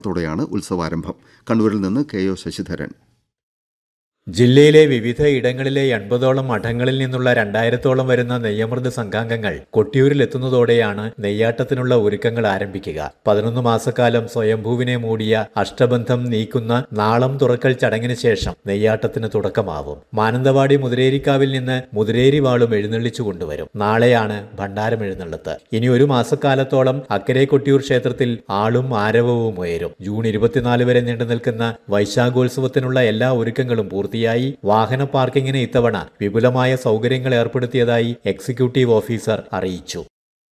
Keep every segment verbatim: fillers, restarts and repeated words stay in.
ത്തോടെയാണ് ഉത്സവാരംഭം. കണ്ണൂരിൽ നിന്ന് K O Sasidharan. ജില്ലയിലെ വിവിധ ഇടങ്ങളിലെ എൺപതോളം മഠങ്ങളിൽ നിന്നുള്ള രണ്ടായിരത്തോളം വരുന്ന നെയ്യമൃത് സംഘാംഗങ്ങൾ കൊട്ടിയൂരിലെത്തുന്നതോടെയാണ് നെയ്യാട്ടത്തിനുള്ള ഒരുക്കങ്ങൾ ആരംഭിക്കുക. പതിനൊന്ന് മാസക്കാലം സ്വയംഭൂവിനെ മൂടിയ അഷ്ടബന്ധം നീക്കുന്ന നാളം തുറക്കൽ ചടങ്ങിന് ശേഷം നെയ്യാട്ടത്തിന് തുടക്കമാവും. മാനന്തവാടി മുതിരേരിക്കാവിൽ നിന്ന് മുതിരേരി വാളും എഴുന്നള്ളിച്ചു കൊണ്ടുവരും. നാളെയാണ് ഭണ്ഡാരം എഴുന്നള്ളത്ത്. ഇനി ഒരു മാസക്കാലത്തോളം അക്കരെ കൊട്ടിയൂർ ക്ഷേത്രത്തിൽ ആളും ആരവവും ഉയരും. ജൂൺ ഇരുപത്തിനാല് വരെ നീണ്ടു നിൽക്കുന്ന വൈശാഖോത്സവത്തിനുള്ള എല്ലാ ഒരുക്കങ്ങളും പൂർത്തി ായി വാഹന പാർക്കിങ്ങിന് ഇത്തവണ വിപുലമായ സൗകര്യങ്ങൾ ഏർപ്പെടുത്തിയതായി എക്സിക്യൂട്ടീവ് ഓഫീസർ അറിയിച്ചു.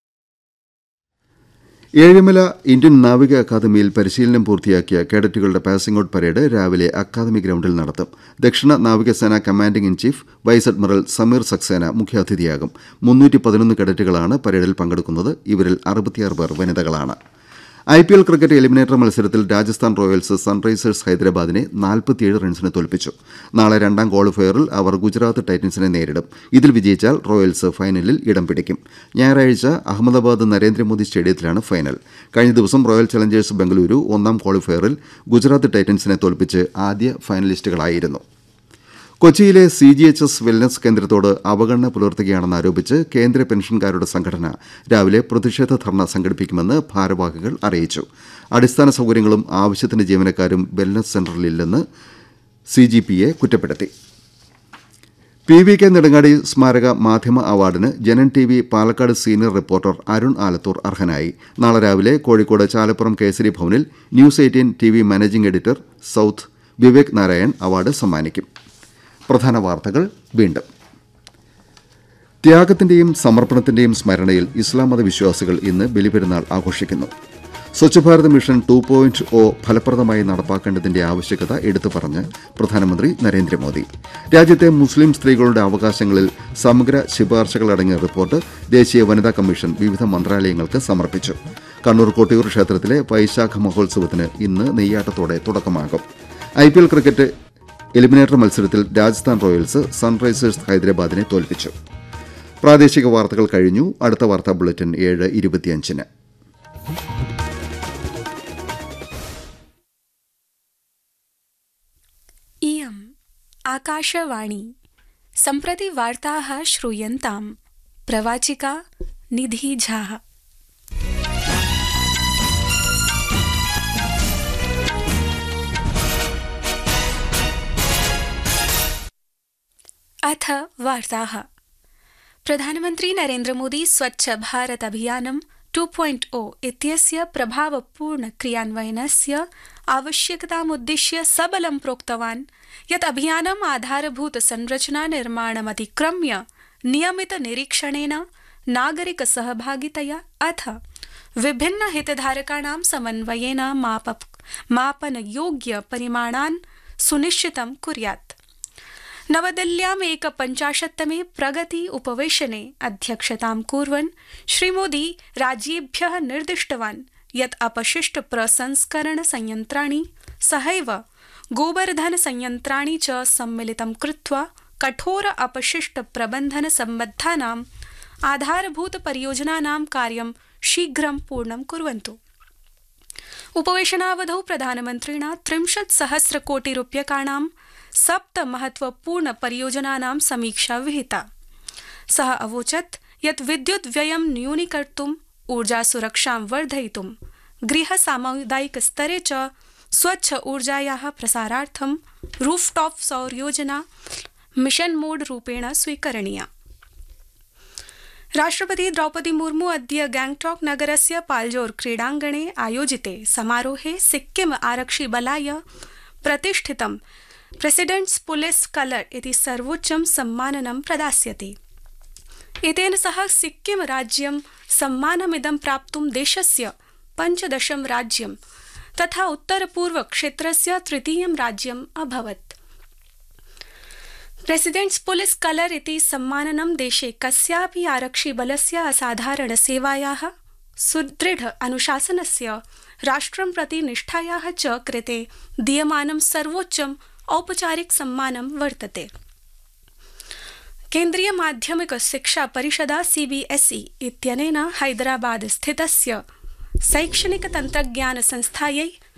ഏഴിമല ഇന്ത്യൻ നാവിക അക്കാദമിയിൽ പരിശീലനം പൂർത്തിയാക്കിയ കേഡറ്റുകളുടെ പാസിംഗ് ഔട്ട് പരേഡ് രാവിലെ അക്കാദമി ഗ്രൌണ്ടിൽ നടത്തും. ദക്ഷിണ നാവികസേന commanding in chief vice admiral Sameer Saxena മുഖ്യാതിഥിയാകും. മുന്നൂറ്റി പതിനൊന്ന് കേഡറ്റുകളാണ് പരേഡിൽ പങ്കെടുക്കുന്നത്. ഇവരിൽ അറുപത്തിയാറ് പേർ വനിതകളാണ്. I P L cricket eliminator മത്സരത്തിൽ രാജസ്ഥാൻ റോയൽസ് സൺറൈസേഴ്സ് ഹൈദരാബാദിനെ നാൽപ്പത്തിയേഴ് റൺസിന് തോൽപ്പിച്ചു. നാളെ രണ്ടാം ക്വാളിഫയറിൽ അവർ ഗുജറാത്ത് ടൈറ്റൻസിനെ നേരിടും. ഇതിൽ വിജയിച്ചാൽ റോയൽസ് ഫൈനലിൽ ഇടം പിടിക്കും. ഞായറാഴ്ച അഹമ്മദാബാദ് നരേന്ദ്രമോദി സ്റ്റേഡിയത്തിലാണ് ഫൈനൽ. കഴിഞ്ഞ ദിവസം റോയൽ ചലഞ്ചേഴ്സ് ബംഗളൂരു ഒന്നാം ക്വാളിഫയറിൽ ഗുജറാത്ത് ടൈറ്റൻസിനെ തോൽപ്പിച്ച് ആദ്യ ഫൈനലിസ്റ്റുകളായിരുന്നു. കൊച്ചിയിലെ C G H S wellness കേന്ദ്രത്തോട് അവഗണന പുലർത്തുകയാണെന്ന് ആരോപിച്ച് കേന്ദ്ര പെൻഷൻകാരുടെ സംഘടന രാവിലെ പ്രതിഷേധ ധർണ സംഘടിപ്പിക്കുമെന്ന് ഭാരവാഹികൾ അറിയിച്ചു. അടിസ്ഥാന സൗകര്യങ്ങളും ആവശ്യത്തിന് ജീവനക്കാരും wellness സെന്ററിലില്ലെന്ന് C G P A കുറ്റപ്പെടുത്തി. പി വി കെ നെടുങ്ങാടി സ്മാരക മാധ്യമ അവാർഡിന് Janam T V Palakkad senior reporter Arun Alathur അർഹനായി. നാളെ രാവിലെ കോഴിക്കോട് ചാലപ്പുറം കേസരി ഭവനിൽ news eighteen T V managing editor south Vivek Narayan award സമ്മാനിക്കും. പ്രധാന വാർത്തകൾ വീണ്ടും. ത്യാഗത്തിന്റെയും സമർപ്പണത്തിന്റെയും സ്മരണയിൽ ഇസ്ലാം മത വിശ്വാസികൾ ഇന്ന് ബലിപെരുന്നാൾ ആഘോഷിക്കുന്നു. Swachh Bharat mission two point O ഫലപ്രദമായി നടപ്പാക്കേണ്ടതിന്റെ ആവശ്യകത എടുത്തു പറഞ്ഞ് പ്രധാനമന്ത്രി നരേന്ദ്രമോദി. രാജ്യത്തെ മുസ്ലിം സ്ത്രീകളുടെ അവകാശങ്ങളിൽ സമഗ്ര ശുപാർശകളടങ്ങിയ റിപ്പോർട്ട് ദേശീയ വനിതാ കമ്മീഷൻ വിവിധ മന്ത്രാലയങ്ങൾക്ക് സമർപ്പിച്ചു. കണ്ണൂർ കൊട്ടിയൂർ ക്ഷേത്രത്തിലെ വൈശാഖ മഹോത്സവത്തിന് ഇന്ന് നെയ്യാട്ടത്തോടെ തുടക്കമാകും. I P L cricket eliminator മത്സരത്തിൽ രാജസ്ഥാൻ റോയൽസ് സൺറൈസേഴ്സ് ഹൈദരാബാദിനെ തോൽപ്പിച്ചു. പ്രാദേശിക വാർത്തകൾ കഴിഞ്ഞു. അടുത്ത വാർത്താ ബുള്ളറ്റിൻ ഏഴ് ഇരുപത്തിയഞ്ചിന്. इयम् आकाशवाणी सम्प्रति वार्ताः श्रूयन्ताम्. प्रवाचिका निधि झा. अथ वार्ताः. प्रधानमन्त्री नरेन्द्रमोदी स्वच्छ भारत अभियानं टू पॉइंट ओ इत्यस्य प्रभावपूर्ण क्रियान्वयनस्य आवश्यकतामुद्दिश्य सबलं प्रोक्तवान् यत् अभियानम् आधारभूत संरचना निर्माणमतिक्रम्य नियमित निरीक्षणेन नागरिक सहभागितया अथ विभिन्न हितधारकाणां समन्वयेन माप मापनयोग्य परिमाणान् सुनिश्चितं कुर्यात्. नवदिल्ल्याम् एकपञ्चाशत्तमे प्रगति उपवेशने अध्यक्षतां कुर्वन् श्रीमोदी राज्येभ्यः निर्दिष्टवान् यत् अपशिष्ट प्रसंस्करण संयन्त्राणि सहैव गोबर्धन संयन्त्राणि च सम्मिलितं कृत्वा कठोर अपशिष्ट प्रबन्धन सम्बद्धानाम् आधारभूत परियोजनानां कार्यं शीघ्रं पूर्णं कुर्वन्तु. उपवेशनावधौ प्रधानमन्त्रिणा त्रिंशत् सहस्र कोटि रूप्यकाणां सप्त महत्वपूर्ण परियोजनानां समीक्षा विहिता. सः अवोचत् यत् विद्युत् व्ययं न्यूनीकर्तुम्, ऊर्जा सुरक्षां वर्धयितुं, गृह सामुदायिक स्तरे च स्वच्छ ऊर्जायाः प्रसारार्थं रूफटॉप सौर योजना मिशन मोड रूपेण स्वीकरणीया. राष्ट्रपति द्रौपदी मुर्मू अद्य गैंगटॉक नगरस्य पाल्जोर क्रीडाङ्गणे आयोजिते समारोहे सिक्किम आरक्षि बलाय प्रतिष्ठितं प्रेसिडेंट्स पुलिस कलर इति सर्वोच्चं सम्माननं प्रदास्यति. एतेन सह सिक्किम राज्यं सम्मानमिदं प्राप्तुं देशस्य पञ्चदशं राज्यं तथा उत्तरपूर्व क्षेत्रस्य तृतीयं राज्यम् अभवत्. प्रेसिडेंट्स पुलिस कलर इति सम्माननं देशे कस्यापि आरक्षिबलस्य असाधारण सेवायाः, सुदृढ अनुशासनस्य, राष्ट्रं प्रति निष्ठायाः च कृते दीयमानं सर्वोच्चं औपचारिक सम्मानं वर्तते. केन्द्रीय माध्यमिक शिक्षा परिषदा सीबीएसई इत्यनेन हैदराबाद स्थितस्य शैक्षणिक तन्त्रज्ञान संस्थायै